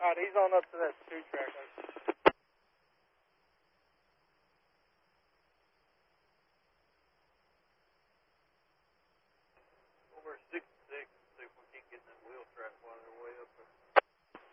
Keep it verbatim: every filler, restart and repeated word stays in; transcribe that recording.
Alright, he's on up to that two track.